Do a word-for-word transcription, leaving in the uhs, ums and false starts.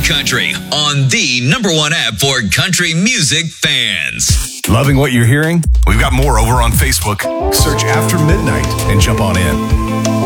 Country on the number one app for country music fans. Loving what you're hearing? We've got more over on Facebook. Search After Midnight and jump on in.